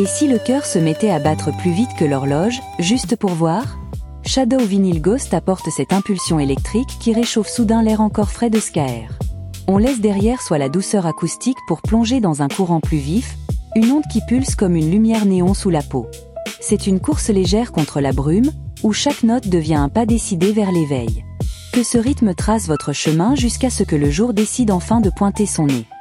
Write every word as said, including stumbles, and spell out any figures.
Et si le cœur se mettait à battre plus vite que l'horloge, juste pour voir? Shadow Vinyl Ghost apporte cette impulsion électrique qui réchauffe soudain l'air encore frais de Skaer. On laisse derrière soi la douceur acoustique pour plonger dans un courant plus vif, une onde qui pulse comme une lumière néon sous la peau. C'est une course légère contre la brume, où chaque note devient un pas décidé vers l'éveil. Que ce rythme trace votre chemin jusqu'à ce que le jour décide enfin de pointer son nez.